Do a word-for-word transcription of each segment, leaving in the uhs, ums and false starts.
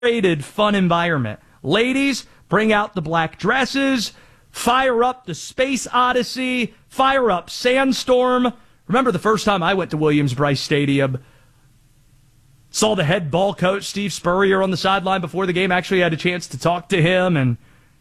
rated fun environment. Ladies, bring out the black dresses, fire up the Space Odyssey, fire up Sandstorm. Remember the first time I went to Williams-Brice Stadium, saw the head ball coach, Steve Spurrier, on the sideline before the game. Actually had a chance to talk to him, and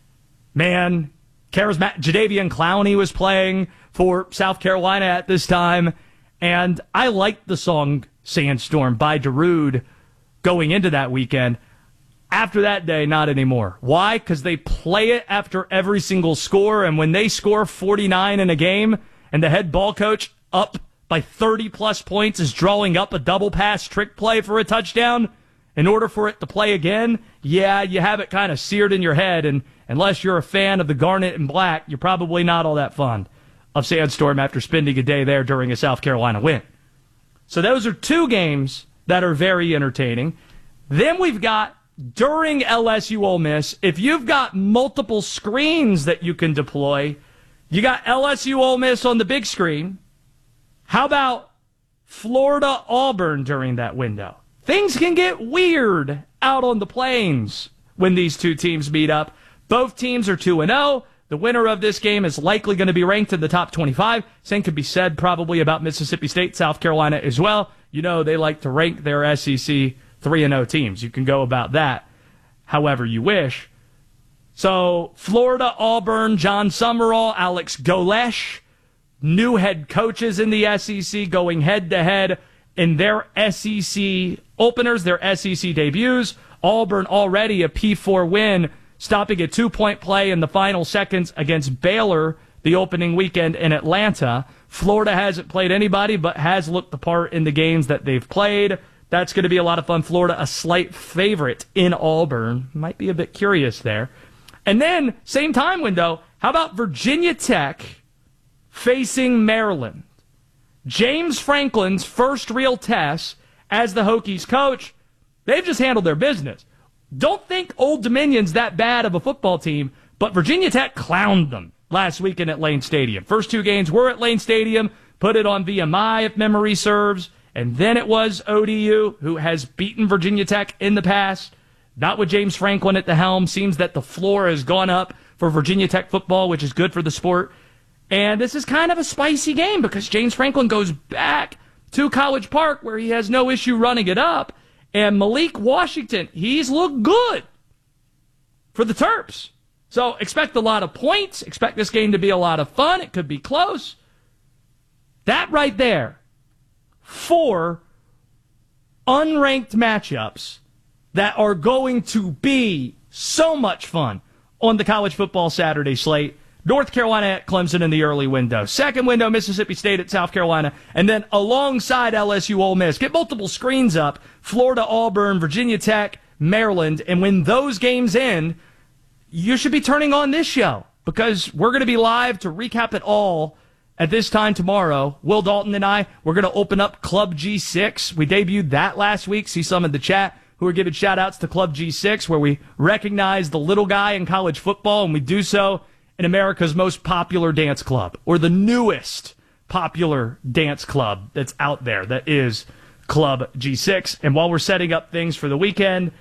man, charismatic Jadeveon Clowney was playing for South Carolina at this time, and I liked the song Sandstorm by Darude going into that weekend. After that day, not anymore. Why? Because they play it after every single score, and when they score forty-nine in a game and the head ball coach up by thirty-plus points is drawing up a double pass trick play for a touchdown in order for it to play again, yeah, you have it kind of seared in your head, and unless you're a fan of the Garnet and Black, you're probably not all that fond of Sandstorm after spending a day there during a South Carolina win. So those are two games that are very entertaining. Then we've got during L S U Ole Miss, if you've got multiple screens that you can deploy, you got L S U Ole Miss on the big screen. How about Florida Auburn during that window? Things can get weird out on the plains when these two teams meet up. Both teams are two and oh. The winner of this game is likely going to be ranked in the top twenty-five. Same could be said probably about Mississippi State, South Carolina as well. You know they like to rank their S E C three and oh teams. You can go about that however you wish. So Florida, Auburn, John Summerall, Alex Golesh, new head coaches in the S E C going head-to-head in their S E C openers, their S E C debuts. Auburn already a P four win, stopping a two-point play in the final seconds against Baylor the opening weekend in Atlanta. Florida hasn't played anybody but has looked the part in the games that they've played. That's going to be a lot of fun. Florida, a slight favorite in Auburn. Might be a bit curious there. And then, same time window, how about Virginia Tech facing Maryland? James Franklin's first real test as the Hokies coach. They've just handled their business. Don't think Old Dominion's that bad of a football team, but Virginia Tech clowned them last weekend at Lane Stadium. First two games were at Lane Stadium, put it on V M I if memory serves, and then it was O D U, who has beaten Virginia Tech in the past. Not with James Franklin at the helm. Seems that the floor has gone up for Virginia Tech football, which is good for the sport. And this is kind of a spicy game because James Franklin goes back to College Park where he has no issue running it up. And Malik Washington, he's looked good for the Terps. So expect a lot of points. Expect this game to be a lot of fun. It could be close. That right there, four unranked matchups that are going to be so much fun on the college football Saturday slate. North Carolina at Clemson in the early window. Second window, Mississippi State at South Carolina. And then alongside L S U Ole Miss, get multiple screens up, Florida, Auburn, Virginia Tech, Maryland. And when those games end, you should be turning on this show because we're going to be live to recap it all at this time tomorrow. Will Dalton and I, we're going to open up Club G six. We debuted that last week. See some in the chat who are giving shout-outs to Club G six, where we recognize the little guy in college football, and we do so in America's most popular dance club, or the newest popular dance club that's out there. That is Club G six. And while we're setting up things for the weekend,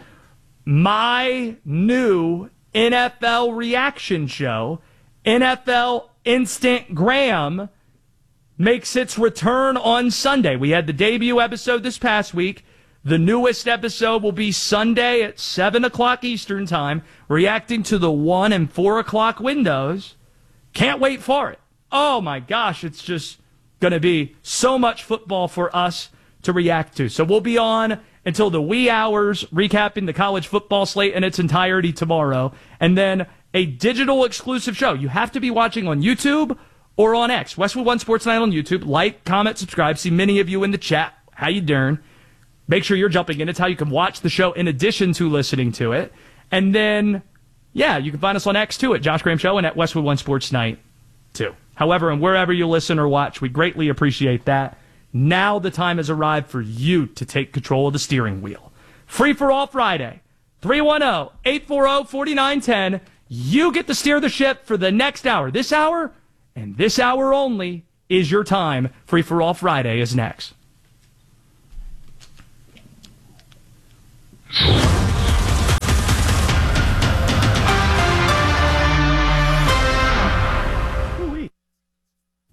my new N F L reaction show, N F L Instant Graham, makes its return on Sunday. We had the debut episode this past week. The newest episode will be Sunday at seven o'clock Eastern Time, reacting to the one and four o'clock windows. Can't wait for it. Oh, my gosh, it's just going to be so much football for us to react to. So we'll be on until the wee hours, recapping the college football slate in its entirety tomorrow, and then a digital exclusive show. You have to be watching on YouTube or on X. Westwood One Sports Night on YouTube. Like, comment, subscribe. See many of you in the chat. How you doing? Make sure you're jumping in. It's how you can watch the show in addition to listening to it. And then, yeah, you can find us on X too at Josh Graham Show and at Westwood One Sports Night too. However, and wherever you listen or watch, we greatly appreciate that. Now the time has arrived for you to take control of the steering wheel. Free for All Friday. three one zero, eight four zero, four nine one zero. You get to steer the ship for the next hour. This hour, and this hour only, is your time. Free for All Friday is next.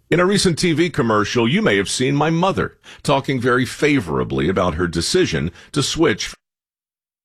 In a recent T V commercial, you may have seen my mother talking very favorably about her decision to switch